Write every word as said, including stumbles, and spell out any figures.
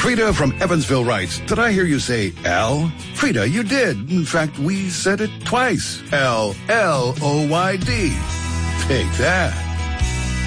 Frida from Evansville writes, did I hear you say L? Frida, you did. In fact, we said it twice. L L O Y D. Take that.